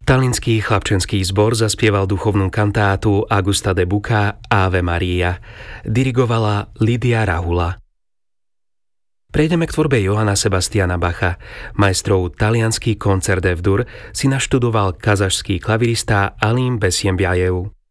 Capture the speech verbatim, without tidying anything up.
Tallinský chlapčenský zbor zaspieval duchovnú kantátu Augusta de Bucca Ave Maria. Dirigovala Lidia Rahula. Prejdeme k tvorbe Johanna Sebastiana Bacha. Majstrov taliansky koncert F-dur si naštudoval kazašský klavirista Alim Besiembiajev.